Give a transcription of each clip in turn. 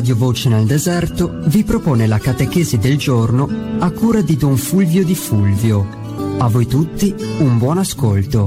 Radio Voce nel Deserto vi propone la catechesi del giorno a cura di Don Fulvio Di Fulvio. A voi tutti un buon ascolto.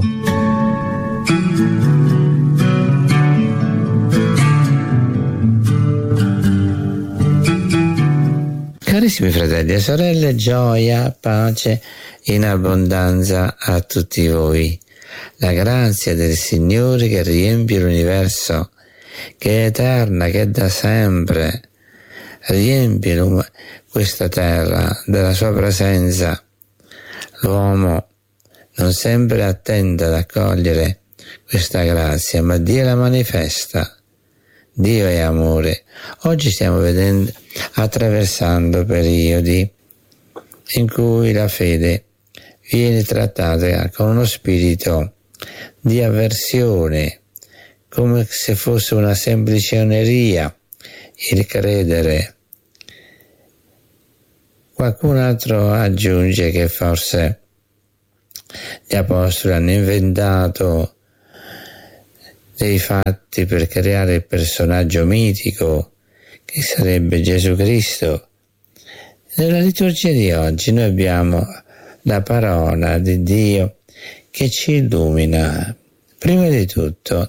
Carissimi fratelli e sorelle, gioia, pace in abbondanza a tutti voi. La grazia del Signore che riempie l'universo, che è eterna, che è da sempre, riempie questa terra della sua presenza. L'uomo non sempre attende ad accogliere questa grazia, ma Dio la manifesta. Dio è amore. Oggi stiamo attraversando periodi in cui la fede viene trattata con uno spirito di avversione, come se fosse una semplice oneria il credere. Qualcun altro aggiunge che forse gli apostoli hanno inventato dei fatti per creare il personaggio mitico che sarebbe Gesù Cristo. Nella liturgia di oggi noi abbiamo la parola di Dio che ci illumina. Prima di tutto,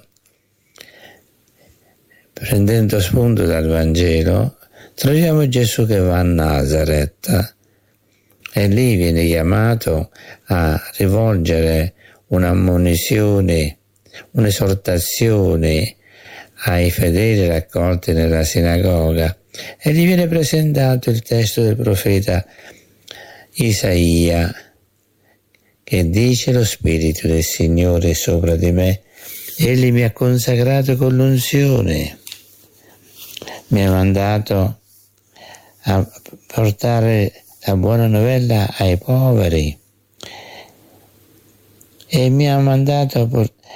prendendo spunto dal Vangelo, troviamo Gesù che va a Nazareth e lì viene chiamato a rivolgere un'ammonizione, un'esortazione ai fedeli raccolti nella sinagoga, e gli viene presentato il testo del profeta Isaia che dice: lo Spirito del Signore è sopra di me, Egli mi ha consacrato con l'unzione, mi ha mandato a portare la buona novella ai poveri e mi ha mandato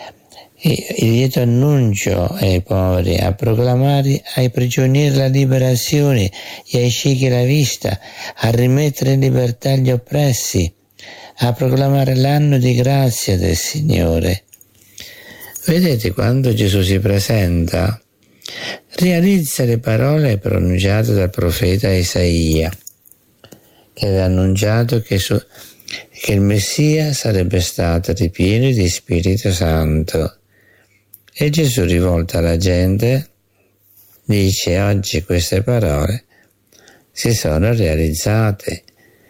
il lieto annuncio ai poveri, a proclamare ai prigionieri la liberazione e ai ciechi la vista, a rimettere in libertà gli oppressi, a proclamare l'anno di grazia del Signore. Vedete, quando Gesù si presenta, realizza le parole pronunciate dal profeta Isaia, che aveva annunciato che il Messia sarebbe stato ripieno di Spirito Santo. E Gesù, rivolto alla gente, dice: oggi queste parole si sono realizzate.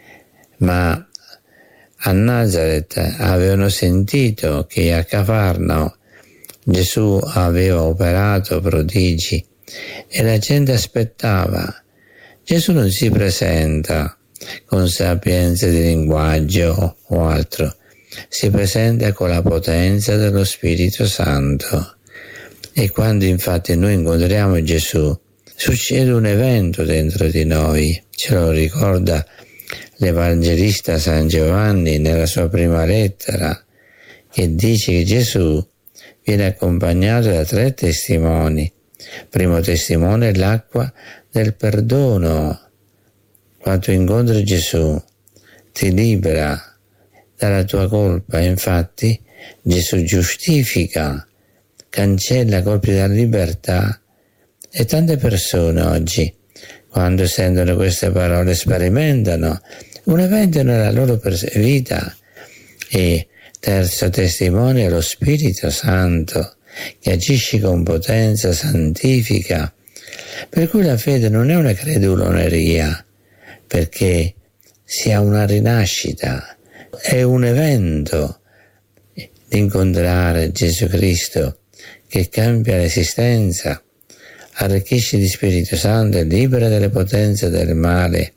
Ma a Nazareth avevano sentito che a Cafarnao Gesù aveva operato prodigi e la gente aspettava. Gesù non si presenta con sapienza di linguaggio o altro, si presenta con la potenza dello Spirito Santo. E quando infatti noi incontriamo Gesù, succede un evento dentro di noi. Ce lo ricorda l'Evangelista San Giovanni nella sua prima lettera, che dice che Gesù viene accompagnato da 3 testimoni. Primo testimone è l'acqua del perdono. Quando incontri Gesù ti libera dalla tua colpa. Infatti Gesù giustifica, cancella colpi dalla libertà, e tante persone oggi, quando sentono queste parole, sperimentano un evento nella loro vita. E terzo testimone è lo Spirito Santo, che agisce con potenza, santifica. Per cui la fede non è una creduloneria, perché si ha una rinascita, è un evento di incontrare Gesù Cristo che cambia l'esistenza, arricchisce di Spirito Santo e libera dalle potenze del male.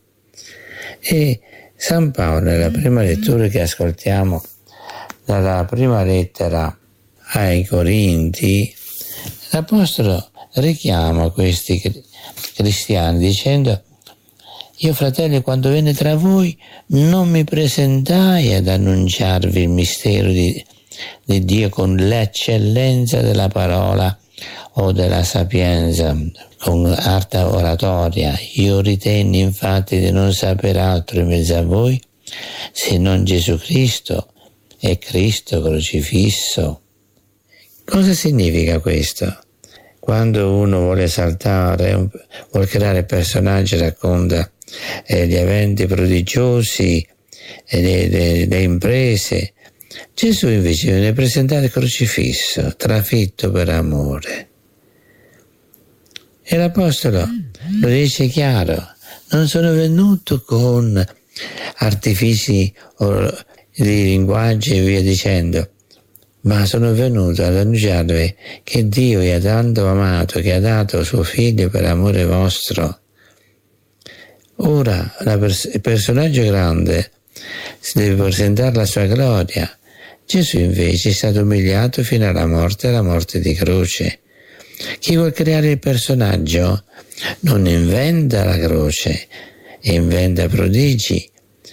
E San Paolo, nella prima lettura che ascoltiamo dalla prima lettera ai Corinti, l'Apostolo richiama questi cristiani dicendo: io, fratelli, quando venne tra voi non mi presentai ad annunciarvi il mistero di Dio con l'eccellenza della parola o della sapienza, con arte oratoria. Io ritenni infatti di non sapere altro in mezzo a voi se non Gesù Cristo e Cristo crocifisso. Cosa significa questo? Quando uno vuole esaltare, vuole creare personaggi, racconta gli eventi prodigiosi, le imprese. Gesù invece viene presentato crocifisso, trafitto per amore. E l'Apostolo lo dice chiaro: non sono venuto con artifici di linguaggio e via dicendo, ma sono venuto ad annunciarvi che Dio vi ha tanto amato che ha dato suo figlio per amore vostro. Ora il personaggio grande si deve presentare la sua gloria. Gesù invece è stato umiliato fino alla morte e alla morte di croce. Chi vuol creare il personaggio non inventa la croce, inventa prodigi.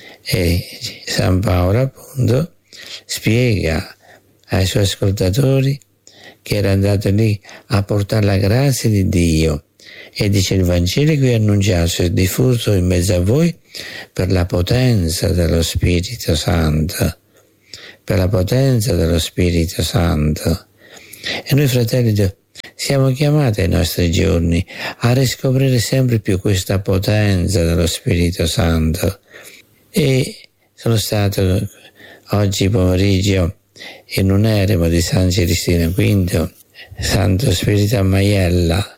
E San Paolo appunto spiega ai suoi ascoltatori che era andato lì a portare la grazia di Dio, e dice: il Vangelo che vi ho annunciato è diffuso in mezzo a voi per la potenza dello Spirito Santo, per la potenza dello Spirito Santo. E noi, fratelli, siamo chiamati ai nostri giorni a riscoprire sempre più questa potenza dello Spirito Santo. E sono stato oggi pomeriggio in un eremo di San Celestino V, Santo Spirito a Maiella,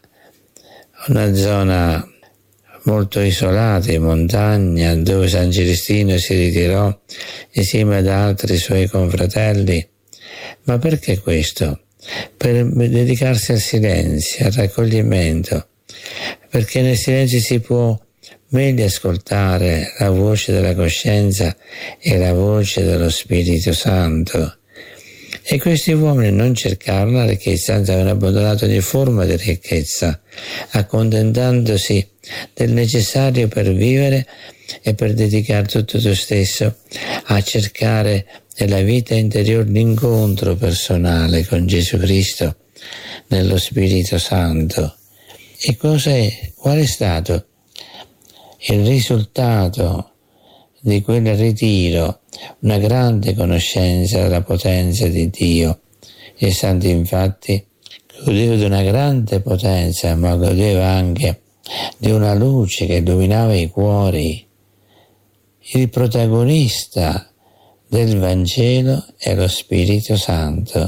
una zona molto isolata in montagna, dove San Celestino si ritirò insieme ad altri suoi confratelli. Ma perché questo? Per dedicarsi al silenzio, al raccoglimento, perché nel silenzio si può meglio ascoltare la voce della coscienza e la voce dello Spirito Santo. E questi uomini non cercarono la ricchezza, anzi avevano abbandonato ogni forma di ricchezza, accontentandosi del necessario per vivere e per dedicare tutto se stesso a cercare nella vita interiore l'incontro personale con Gesù Cristo, nello Spirito Santo. E qual è stato il risultato di quel ritiro? Una grande conoscenza della potenza di Dio. Il santo infatti godeva di una grande potenza, ma godeva anche di una luce che illuminava i cuori. Il protagonista del Vangelo è lo Spirito Santo.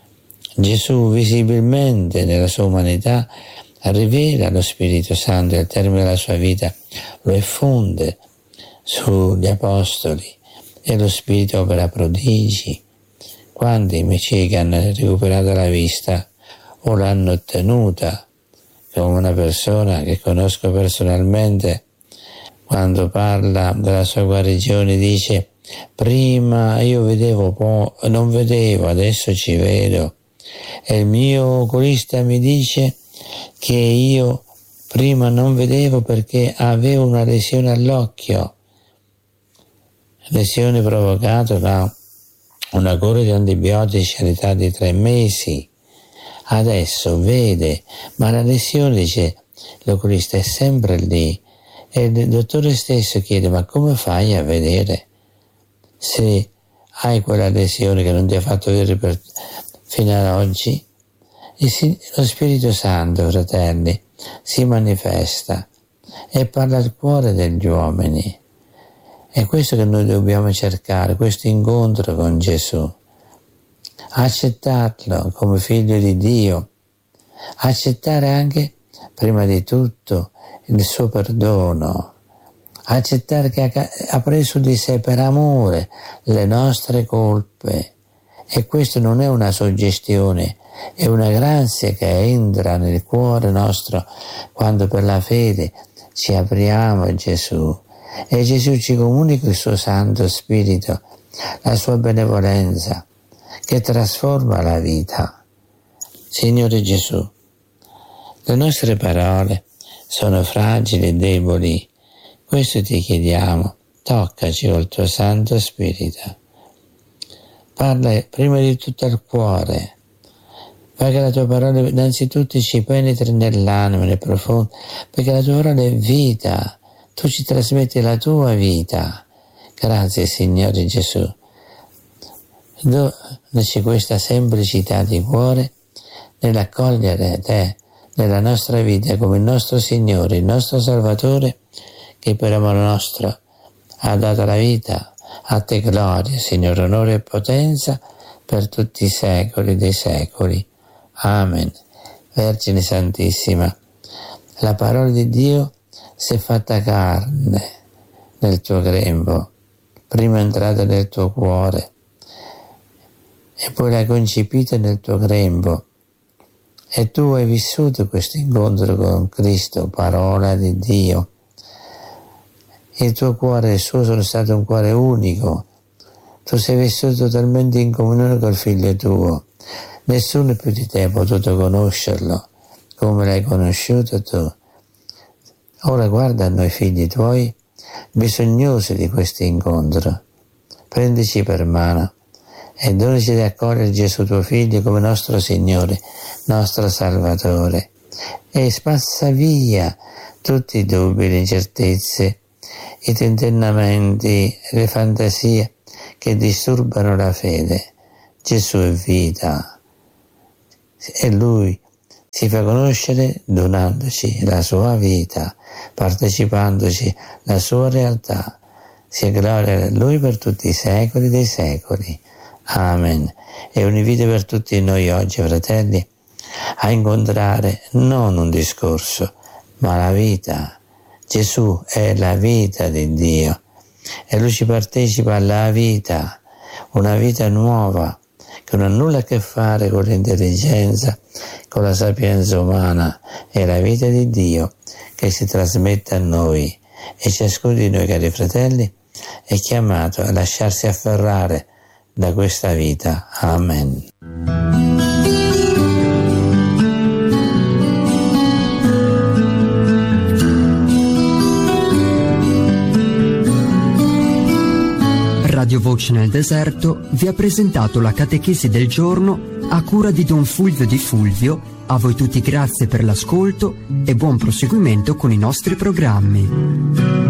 Gesù visibilmente nella sua umanità rivela lo Spirito Santo e al termine della sua vita lo effonde sugli apostoli, e lo Spirito opera prodigi. Quando i ciechi hanno recuperato la vista o l'hanno ottenuta, come una persona che conosco personalmente, quando parla della sua guarigione dice: prima io vedevo non vedevo, adesso ci vedo. E il mio oculista mi dice che io prima non vedevo perché avevo una lesione all'occhio, lesione provocata da una cura di antibiotici all'età di 3 mesi. Adesso vede, ma la lesione, dice l'oculista, è sempre lì. E il dottore stesso chiede: ma come fai a vedere se hai quella lesione che non ti ha fatto vedere fino ad oggi? Lo Spirito Santo, fratelli, si manifesta e parla al cuore degli uomini. È questo che noi dobbiamo cercare, questo incontro con Gesù. Accettarlo come figlio di Dio, accettare anche, prima di tutto, il suo perdono, accettare che ha preso di sé per amore le nostre colpe. E questo non è una suggestione, è una grazia che entra nel cuore nostro quando per la fede ci apriamo a Gesù. E Gesù ci comunica il suo Santo Spirito, la sua benevolenza, che trasforma la vita. Signore Gesù, le nostre parole sono fragili e deboli, questo ti chiediamo, toccaci col tuo Santo Spirito. Parla prima di tutto al cuore, perché la tua parola innanzitutto ci penetri nell'anima, nel profondo, perché la tua parola è vita, tu ci trasmetti la tua vita. Grazie Signore Gesù. Donaci questa semplicità di cuore nell'accogliere te nella nostra vita come il nostro Signore, il nostro Salvatore, che per amore nostro ha dato la vita. A te gloria, Signore, onore e potenza per tutti i secoli dei secoli. Amen. Vergine Santissima, la parola di Dio si è fatta carne nel tuo grembo, prima è entrata nel tuo cuore e poi l'hai concepita nel tuo grembo, e tu hai vissuto questo incontro con Cristo, parola di Dio. Il tuo cuore e il suo sono stato un cuore unico. Tu sei vissuto totalmente in comunione col Figlio tuo. Nessuno più di te ha potuto conoscerlo come l'hai conosciuto tu. Ora guarda a noi figli tuoi, bisognosi di questo incontro. Prendici per mano e donaci di accogliere Gesù tuo Figlio come nostro Signore, nostro Salvatore, e spazza via tutti i dubbi, le incertezze, i tentennamenti, le fantasie che disturbano la fede. Gesù è vita e Lui si fa conoscere donandoci la sua vita, partecipandoci la sua realtà. Sia gloria a Lui per tutti i secoli dei secoli. Amen. E un invito per tutti noi oggi, fratelli, a incontrare non un discorso, ma la vita. Gesù è la vita di Dio e Lui ci partecipa alla vita, una vita nuova che non ha nulla a che fare con l'intelligenza, con la sapienza umana. È la vita di Dio che si trasmette a noi, e ciascuno di noi, cari fratelli, è chiamato a lasciarsi afferrare da questa vita. Amen. Radio Voce nel Deserto vi ha presentato la catechesi del giorno a cura di Don Fulvio Di Fulvio. A voi tutti grazie per l'ascolto e buon proseguimento con i nostri programmi.